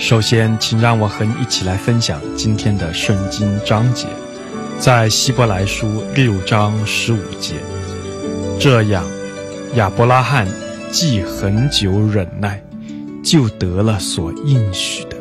首先，请让我和你一起来分享今天的圣经章节，在希伯来书6章15节。这样，亚伯拉罕既恒久忍耐，就得了所应许的。